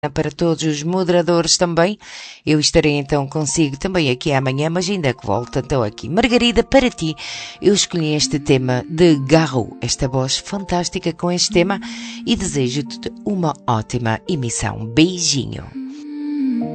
para todos os moderadores também. Eu estarei então consigo também aqui amanhã, mas ainda que volto, então aqui. Margarida, para ti, eu escolhi este tema de Garou, esta voz fantástica com este tema, e desejo-te uma ótima emissão. Beijinho.